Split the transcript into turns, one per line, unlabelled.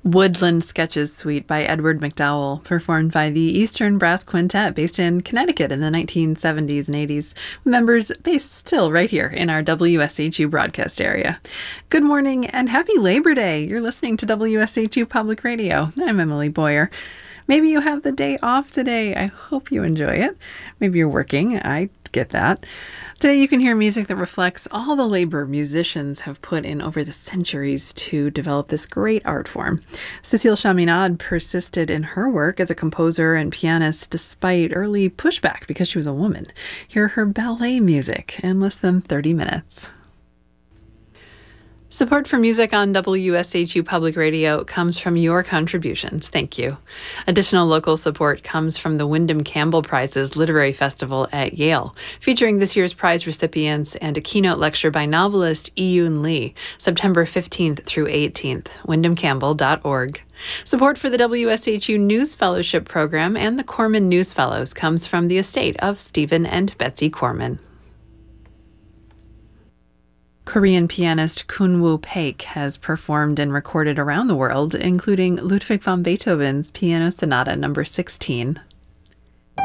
Woodland Sketches Suite by Edward McDowell, performed by the Eastern Brass Quintet based in Connecticut in the 1970s and 80s, with members based still right here in our WSHU broadcast area. Good morning and happy Labor Day. You're listening to WSHU Public Radio. I'm Emily Boyer. Maybe you have the day off today. I hope you enjoy it. Maybe you're working. I get that. Today you can hear music that reflects all the labor musicians have put in over the centuries to develop this great art form. Cécile Chaminade persisted in her work as a composer and pianist despite early pushback because she was a woman. Hear her ballet music in less than 30 minutes. Support for music on WSHU Public Radio comes from your contributions. Thank you. Additional local support comes from the Wyndham Campbell Prizes Literary Festival at Yale, featuring this year's prize recipients and a keynote lecture by novelist Iyun Lee, September 15th through 18th, wyndhamcampbell.org. Support for the WSHU News Fellowship Program and the Corman News Fellows comes from the estate of Stephen and Betsy Corman. Korean pianist Kunwoo Paik has performed and recorded around the world, including Ludwig van Beethoven's Piano Sonata No. 16,